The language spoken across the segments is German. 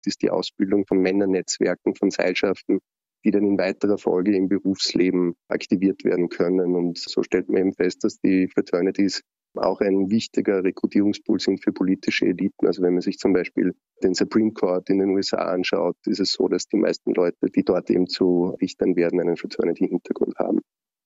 ist die Ausbildung von Männernetzwerken, von Seilschaften, die dann in weiterer Folge im Berufsleben aktiviert werden können. Und so stellt man eben fest, dass die Fraternities auch ein wichtiger Rekrutierungspool sind für politische Eliten. Also wenn man sich zum Beispiel den Supreme Court in den USA anschaut, ist es so, dass die meisten Leute, die dort eben zu Richtern werden, einen Fraternity-Hintergrund haben.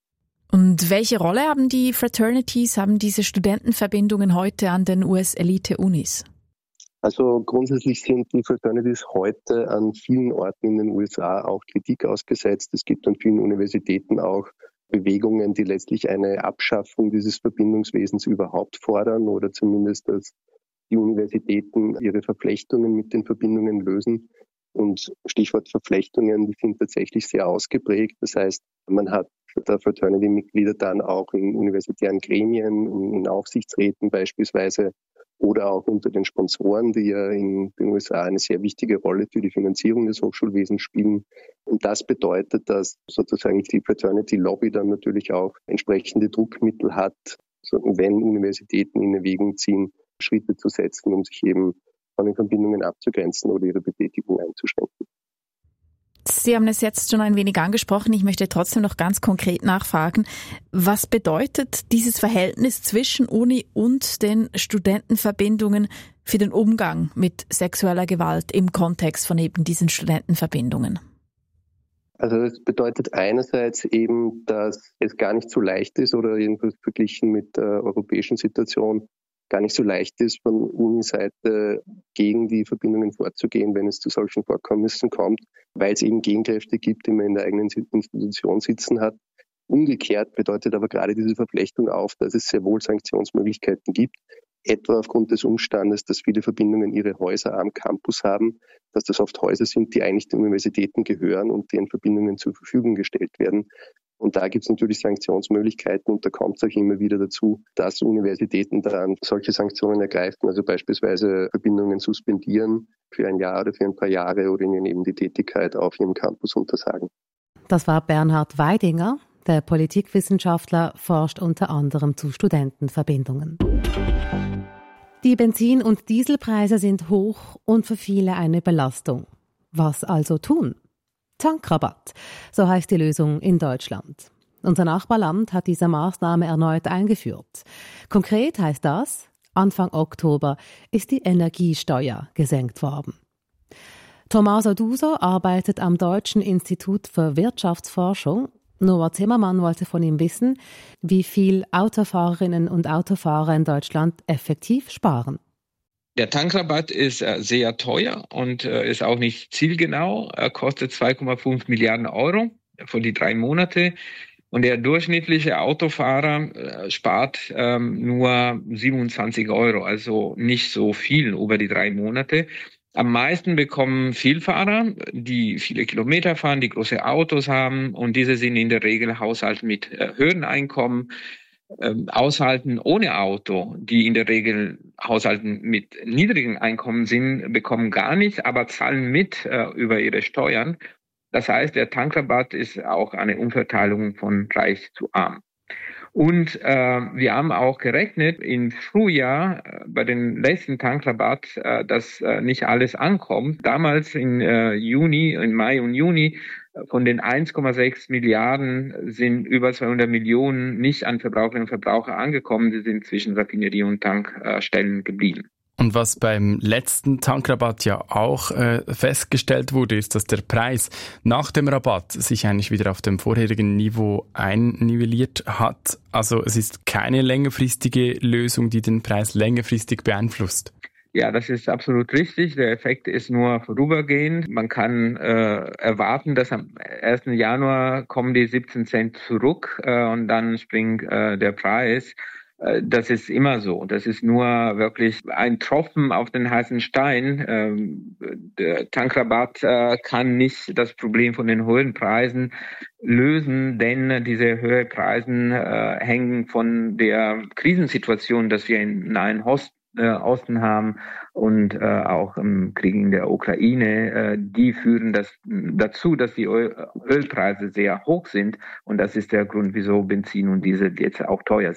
Und welche Rolle haben die Fraternities, haben diese Studentenverbindungen heute an den US-Elite-Unis? Also grundsätzlich sind die Fraternities heute an vielen Orten in den USA auch Kritik ausgesetzt. Es gibt an vielen Universitäten auch Bewegungen, die letztlich eine Abschaffung dieses Verbindungswesens überhaupt fordern oder zumindest, dass die Universitäten ihre Verflechtungen mit den Verbindungen lösen. Und Stichwort Verflechtungen, die sind tatsächlich sehr ausgeprägt. Das heißt, man hat Fraternity-Mitglieder dann auch in universitären Gremien, in Aufsichtsräten beispielsweise oder auch unter den Sponsoren, die ja in den USA eine sehr wichtige Rolle für die Finanzierung des Hochschulwesens spielen. Und das bedeutet, dass sozusagen die Fraternity-Lobby dann natürlich auch entsprechende Druckmittel hat, wenn Universitäten in Erwägung ziehen, Schritte zu setzen, um sich eben von den Verbindungen abzugrenzen oder ihre Betätigung einzuschränken. Sie haben es jetzt schon ein wenig angesprochen. Ich möchte trotzdem noch ganz konkret nachfragen. Was bedeutet dieses Verhältnis zwischen Uni und den Studentenverbindungen für den Umgang mit sexueller Gewalt im Kontext von eben diesen Studentenverbindungen? Also das bedeutet einerseits eben, dass es gar nicht so leicht ist oder jedenfalls verglichen mit der europäischen Situation gar nicht so leicht ist, von Uni-Seite gegen die Verbindungen vorzugehen, wenn es zu solchen Vorkommnissen kommt, weil es eben Gegenkräfte gibt, die man in der eigenen Institution sitzen hat. Umgekehrt bedeutet aber gerade diese Verflechtung auf, dass es sehr wohl Sanktionsmöglichkeiten gibt, etwa aufgrund des Umstandes, dass viele Verbindungen ihre Häuser am Campus haben, dass das oft Häuser sind, die eigentlich den Universitäten gehören und deren Verbindungen zur Verfügung gestellt werden. Und da gibt es natürlich Sanktionsmöglichkeiten und da kommt es auch immer wieder dazu, dass Universitäten dann solche Sanktionen ergreifen, also beispielsweise Verbindungen suspendieren für ein Jahr oder für ein paar Jahre oder ihnen eben die Tätigkeit auf ihrem Campus untersagen. Das war Bernhard Weidinger. Der Politikwissenschaftler forscht unter anderem zu Studentenverbindungen. Die Benzin- und Dieselpreise sind hoch und für viele eine Belastung. Was also tun? Tankrabatt, so heißt die Lösung in Deutschland. Unser Nachbarland hat diese Maßnahme erneut eingeführt. Konkret heißt das, Anfang Oktober ist die Energiesteuer gesenkt worden. Tommaso Duso arbeitet am Deutschen Institut für Wirtschaftsforschung. Noah Zimmermann wollte von ihm wissen, wie viel Autofahrerinnen und Autofahrer in Deutschland effektiv sparen. Der Tankrabatt ist sehr teuer und ist auch nicht zielgenau. Er kostet 2,5 Milliarden Euro für die 3 Monate. Und der durchschnittliche Autofahrer spart nur 27 Euro, also nicht so viel über die 3 Monate. Am meisten bekommen Vielfahrer, die viele Kilometer fahren, die große Autos haben. Und diese sind in der Regel Haushalte mit höheren Einkommen. Haushalten ohne Auto, die in der Regel Haushalten mit niedrigen Einkommen sind, bekommen gar nichts, aber zahlen mit über ihre Steuern. Das heißt, der Tankrabatt ist auch eine Umverteilung von reich zu arm. Und wir haben auch gerechnet im Frühjahr bei den letzten Tankrabatt, dass nicht alles ankommt. Damals im Mai und Juni, von den 1,6 Milliarden sind über 200 Millionen nicht an Verbraucherinnen und Verbraucher angekommen. Sie sind zwischen Raffinerie und Tankstellen geblieben. Und was beim letzten Tankrabatt ja auch festgestellt wurde, ist, dass der Preis nach dem Rabatt sich eigentlich wieder auf dem vorherigen Niveau einnivelliert hat. Also es ist keine längerfristige Lösung, die den Preis längerfristig beeinflusst. Ja, das ist absolut richtig. Der Effekt ist nur vorübergehend. Man kann erwarten, dass am 1. Januar kommen die 17 Cent zurück und dann springt der Preis. Das ist immer so. Das ist nur wirklich ein Tropfen auf den heißen Stein. Der Tankrabatt kann nicht das Problem von den hohen Preisen lösen, denn diese hohen Preise hängen von der Krisensituation, dass wir im Nahen Osten haben und auch im Krieg in der Ukraine, die führen dazu, dass die Ölpreise sehr hoch sind und das ist der Grund, wieso Benzin und Diesel jetzt auch teuer sind.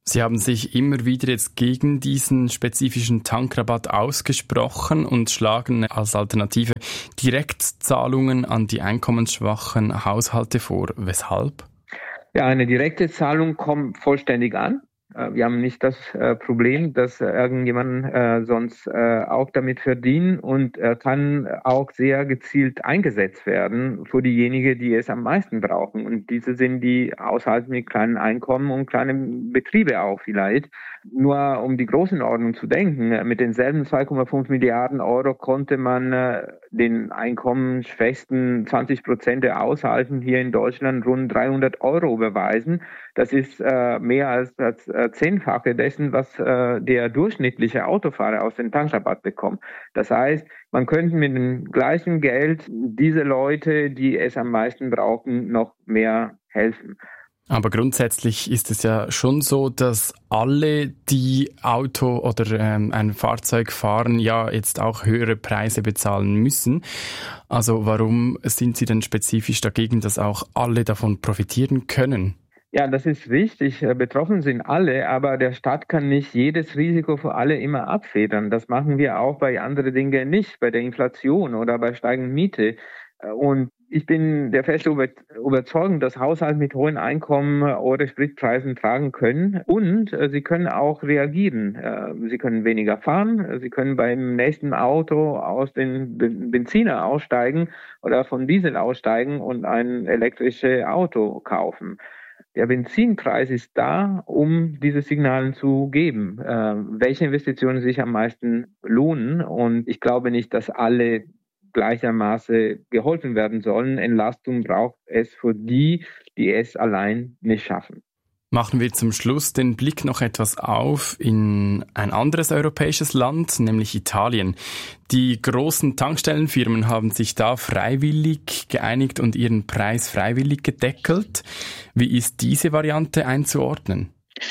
Sie haben sich immer wieder jetzt gegen diesen spezifischen Tankrabatt ausgesprochen und schlagen als Alternative Direktzahlungen an die einkommensschwachen Haushalte vor. Weshalb? Ja, eine direkte Zahlung kommt vollständig an. Wir haben nicht das Problem, dass irgendjemand sonst auch damit verdient und kann auch sehr gezielt eingesetzt werden für diejenigen, die es am meisten brauchen. Und diese sind die Haushalte mit kleinen Einkommen und kleinen Betriebe auch vielleicht. Nur um die Größenordnung zu denken, mit denselben 2,5 Milliarden Euro konnte man den einkommensschwächsten 20% der Haushalten hier in Deutschland rund 300 Euro überweisen. Das ist mehr als 10-fache dessen, was der durchschnittliche Autofahrer aus dem Tankrabatt bekommt. Das heißt, man könnte mit dem gleichen Geld diese Leute, die es am meisten brauchen, noch mehr helfen. Aber grundsätzlich ist es ja schon so, dass alle, die Auto oder ein Fahrzeug fahren, ja jetzt auch höhere Preise bezahlen müssen. Also warum sind Sie denn spezifisch dagegen, dass auch alle davon profitieren können? Ja, das ist richtig. Betroffen sind alle, aber der Staat kann nicht jedes Risiko für alle immer abfedern. Das machen wir auch bei anderen Dingen nicht, bei der Inflation oder bei steigender Miete. Und ich bin der festen Überzeugung, dass Haushalte mit hohen Einkommen oder Spritpreisen tragen können und sie können auch reagieren. Sie können weniger fahren, sie können beim nächsten Auto aus dem Benziner aussteigen oder von Diesel aussteigen und ein elektrisches Auto kaufen. Der Benzinpreis ist da, um diese Signale zu geben, welche Investitionen sich am meisten lohnen. Und ich glaube nicht, dass alle gleichermaßen geholfen werden sollen. Entlastung braucht es für die, die es allein nicht schaffen. Machen wir zum Schluss den Blick noch etwas auf in ein anderes europäisches Land, nämlich Italien. Die großen Tankstellenfirmen haben sich da freiwillig geeinigt und ihren Preis freiwillig gedeckelt. Wie ist diese Variante einzuordnen?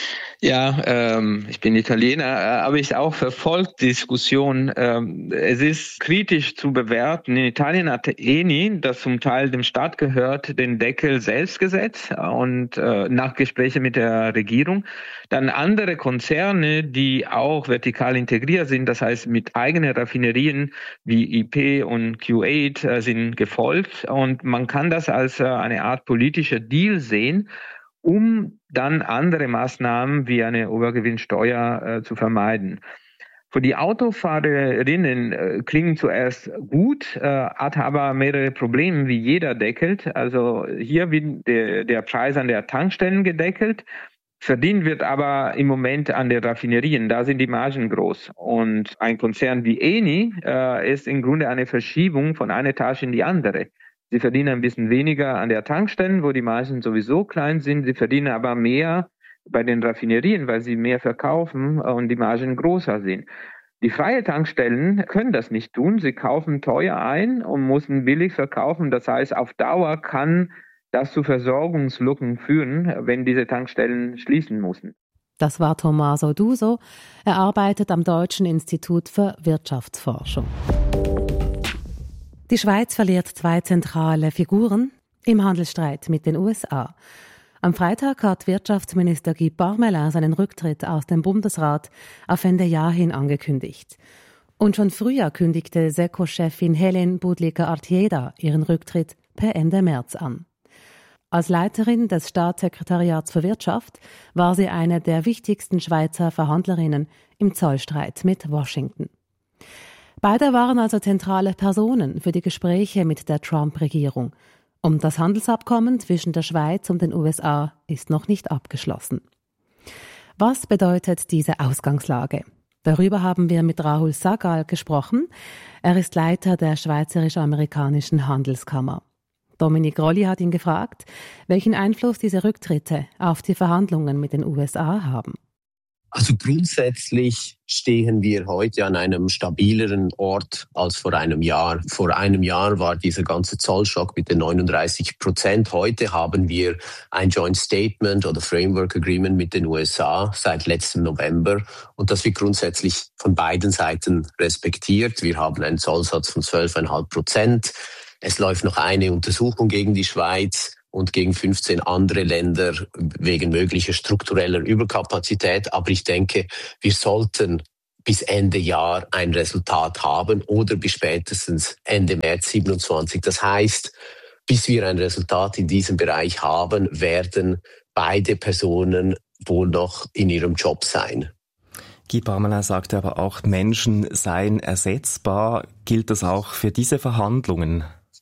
Ja, ich bin Italiener, aber ich auch verfolgt die Diskussion. Es ist kritisch zu bewerten. In Italien hat Eni, das zum Teil dem Staat gehört, den Deckel selbst gesetzt und nach Gesprächen mit der Regierung. Dann andere Konzerne, die auch vertikal integriert sind, das heißt mit eigenen Raffinerien wie IP und Q8 sind gefolgt. Und man kann das als eine Art politischer Deal sehen, um dann andere Maßnahmen wie eine Übergewinnsteuer zu vermeiden. Für die Autofahrerinnen klingt zuerst gut, hat aber mehrere Probleme, wie jeder deckelt. Also hier wird der Preis an der Tankstellen gedeckelt, verdient wird aber im Moment an den Raffinerien, da sind die Margen groß. Und ein Konzern wie Eni ist im Grunde eine Verschiebung von einer Tasche in die andere. Sie verdienen ein bisschen weniger an der Tankstelle, wo die Margen sowieso klein sind. Sie verdienen aber mehr bei den Raffinerien, weil sie mehr verkaufen und die Margen größer sind. Die freien Tankstellen können das nicht tun. Sie kaufen teuer ein und müssen billig verkaufen. Das heißt, auf Dauer kann das zu Versorgungslücken führen, wenn diese Tankstellen schließen müssen. Das war Tommaso Duso. Er arbeitet am Deutschen Institut für Wirtschaftsforschung. Die Schweiz verliert 2 zentrale Figuren im Handelsstreit mit den USA. Am Freitag hat Wirtschaftsminister Guy Parmelin seinen Rücktritt aus dem Bundesrat auf Ende Jahr hin angekündigt. Und schon früher kündigte SECO-Chefin Hélène Boudlicker-Artieda ihren Rücktritt per Ende März an. Als Leiterin des Staatssekretariats für Wirtschaft war sie eine der wichtigsten Schweizer Verhandlerinnen im Zollstreit mit Washington. Beide waren also zentrale Personen für die Gespräche mit der Trump-Regierung. Und das Handelsabkommen zwischen der Schweiz und den USA ist noch nicht abgeschlossen. Was bedeutet diese Ausgangslage? Darüber haben wir mit Rahul Sahgal gesprochen. Er ist Leiter der Schweizerisch-Amerikanischen Handelskammer. Dominik Rolli hat ihn gefragt, welchen Einfluss diese Rücktritte auf die Verhandlungen mit den USA haben. Also grundsätzlich stehen wir heute an einem stabileren Ort als vor einem Jahr. Vor einem Jahr war dieser ganze Zollschock mit den 39%. Heute haben wir ein Joint Statement oder Framework Agreement mit den USA seit letztem November. Und das wird grundsätzlich von beiden Seiten respektiert. Wir haben einen Zollsatz von 12,5%. Es läuft noch eine Untersuchung gegen die Schweiz. und gegen 15 andere Länder wegen möglicher struktureller Überkapazität. Aber ich denke, wir sollten bis Ende Jahr ein Resultat haben oder bis spätestens Ende März 27. Das heißt, bis wir ein Resultat in diesem Bereich haben, werden beide Personen wohl noch in ihrem Job sein. Guy Parmelin sagte aber auch, Menschen seien ersetzbar. Gilt das auch für diese Verhandlungen?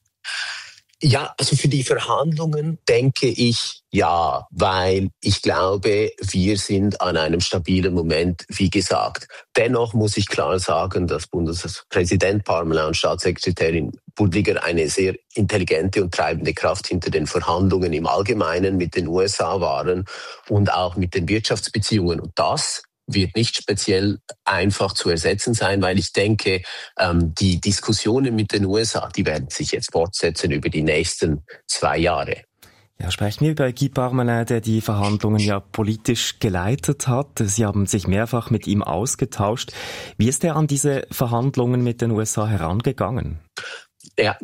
Ja, also für die Verhandlungen denke ich ja, weil ich glaube, wir sind an einem stabilen Moment, wie gesagt. Dennoch muss ich klar sagen, dass Bundespräsident Parmelin und Staatssekretärin Buddliger eine sehr intelligente und treibende Kraft hinter den Verhandlungen im Allgemeinen mit den USA waren und auch mit den Wirtschaftsbeziehungen. Und das wird nicht speziell einfach zu ersetzen sein, weil ich denke, die Diskussionen mit den USA, die werden sich jetzt fortsetzen über die nächsten 2 Jahre. Ja, sprechen wir über Guy Parmelin, der die Verhandlungen ja politisch geleitet hat. Sie haben sich mehrfach mit ihm ausgetauscht. Wie ist er an diese Verhandlungen mit den USA herangegangen? Ja,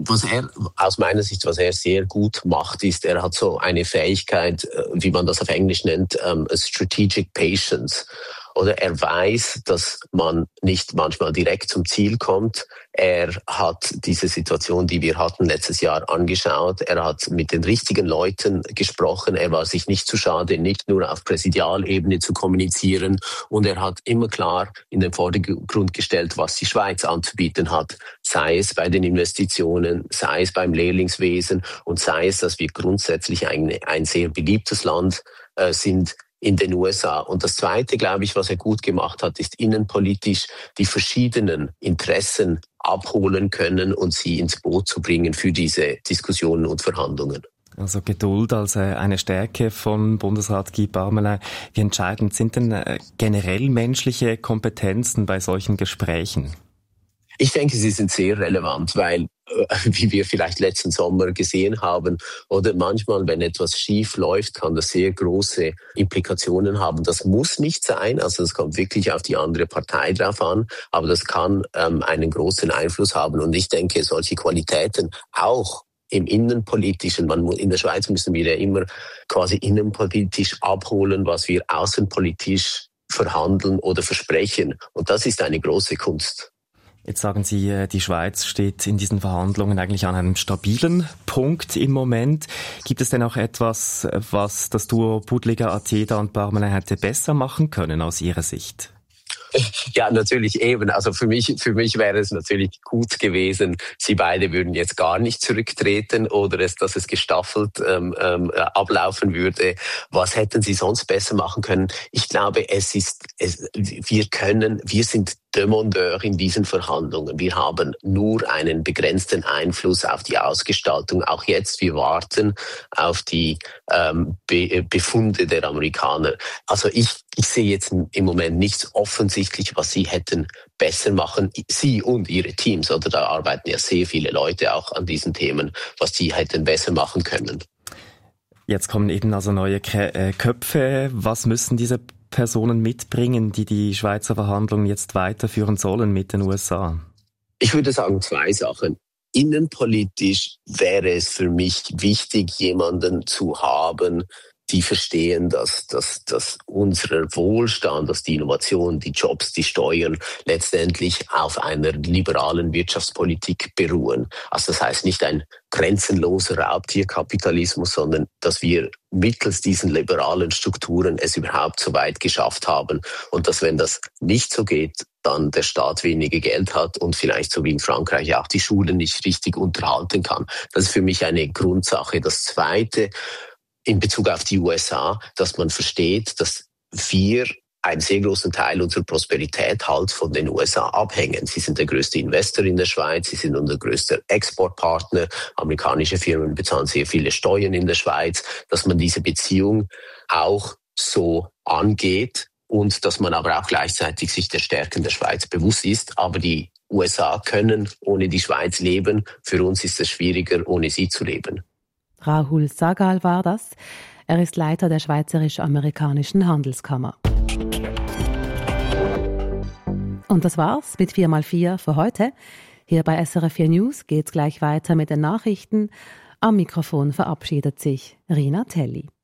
aus meiner Sicht, was er sehr gut macht, ist, er hat so eine Fähigkeit, wie man das auf Englisch nennt, Strategic Patience. Oder er weiß, dass man nicht manchmal direkt zum Ziel kommt. Er hat diese Situation, die wir hatten letztes Jahr, angeschaut. Er hat mit den richtigen Leuten gesprochen. Er war sich nicht zu schade, nicht nur auf Präsidialebene zu kommunizieren. Und er hat immer klar in den Vordergrund gestellt, was die Schweiz anzubieten hat. Sei es bei den Investitionen, sei es beim Lehrlingswesen und sei es, dass wir grundsätzlich ein sehr beliebtes Land sind in den USA. Und das Zweite, glaube ich, was er gut gemacht hat, ist innenpolitisch die verschiedenen Interessen abholen können und sie ins Boot zu bringen für diese Diskussionen und Verhandlungen. Also Geduld als eine Stärke von Bundesrat Guy Parmelin. Wie entscheidend sind denn generell menschliche Kompetenzen bei solchen Gesprächen? Ich denke, sie sind sehr relevant, weil, wie wir vielleicht letzten Sommer gesehen haben, oder manchmal, wenn etwas schief läuft, kann das sehr große Implikationen haben. Das muss nicht sein, also das kommt wirklich auf die andere Partei drauf an, aber das kann einen großen Einfluss haben. Und ich denke, solche Qualitäten auch im Innenpolitischen, in der Schweiz müssen wir ja immer quasi innenpolitisch abholen, was wir außenpolitisch verhandeln oder versprechen. Und das ist eine große Kunst. Jetzt sagen Sie, die Schweiz steht in diesen Verhandlungen eigentlich an einem stabilen Punkt im Moment. Gibt es denn auch etwas, was das Duo Buddliger-Attieda und Parmelin hätte besser machen können aus Ihrer Sicht? Ja, natürlich eben. Also für mich wäre es natürlich gut gewesen, sie beide würden jetzt gar nicht zurücktreten oder dass es gestaffelt ablaufen würde. Was hätten sie sonst besser machen können? Ich glaube, wir sind Demandeur in diesen Verhandlungen. Wir haben nur einen begrenzten Einfluss auf die Ausgestaltung. Auch jetzt, wir warten auf die Befunde der Amerikaner. Also ich sehe jetzt im Moment nichts offensichtlich, was sie hätten besser machen, sie und ihre Teams. Oder da arbeiten ja sehr viele Leute auch an diesen Themen, was sie hätten besser machen können. Jetzt kommen eben also neue Köpfe. Was müssen diese Personen mitbringen, die Schweizer Verhandlungen jetzt weiterführen sollen mit den USA? Ich würde sagen 2 Sachen. Innenpolitisch wäre es für mich wichtig, jemanden zu haben, die verstehen, dass unser Wohlstand, dass die Innovation, die Jobs, die Steuern letztendlich auf einer liberalen Wirtschaftspolitik beruhen. Also das heißt nicht ein grenzenloser Raubtierkapitalismus, sondern dass wir mittels diesen liberalen Strukturen es überhaupt so weit geschafft haben und dass, wenn das nicht so geht, dann der Staat weniger Geld hat und vielleicht so wie in Frankreich auch die Schulen nicht richtig unterhalten kann. Das ist für mich eine Grundsache. Das Zweite, in Bezug auf die USA, dass man versteht, dass wir einen sehr großen Teil unserer Prosperität halt von den USA abhängen. Sie sind der größte Investor in der Schweiz, sie sind unser größter Exportpartner. Amerikanische Firmen bezahlen sehr viele Steuern in der Schweiz. Dass man diese Beziehung auch so angeht und dass man aber auch gleichzeitig sich der Stärken der Schweiz bewusst ist. Aber die USA können ohne die Schweiz leben. Für uns ist es schwieriger, ohne sie zu leben. Rahul Sahgal war das. Er ist Leiter der Schweizerisch-Amerikanischen Handelskammer. Und das war's mit 4x4 für heute. Hier bei SRF 4 News geht's gleich weiter mit den Nachrichten. Am Mikrofon verabschiedet sich Rina Telli.